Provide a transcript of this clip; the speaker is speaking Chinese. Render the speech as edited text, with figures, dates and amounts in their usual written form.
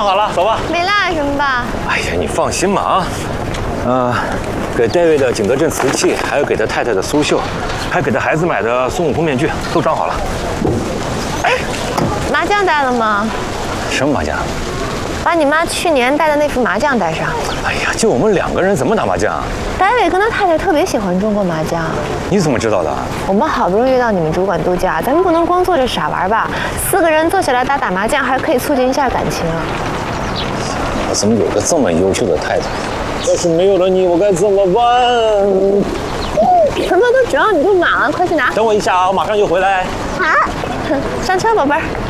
好了，走吧。 没落什么吧？ 哎呀，你放心吧啊。给戴维的景德镇瓷器，还有给他太太的苏绣，还给他孩子买的孙悟空面具，都装好了。 哎，麻将带了吗？ 什么麻将？ 把你妈去年带的那副麻将带上。 哎呀，就我们2个人怎么打麻将啊？ 戴维跟他太太特别喜欢中国麻将。 你怎么知道的？ 我们好不容易约到你们主管度假，咱们不能光坐着傻玩吧？4个人坐下来打麻将，还可以促进一下感情啊。 我怎么有个这么优秀的太太？要是没有了你，我该怎么办？ 什么都只要你不满了，快去拿。 等我一下啊，我马上就回来。 好，上车，宝贝儿。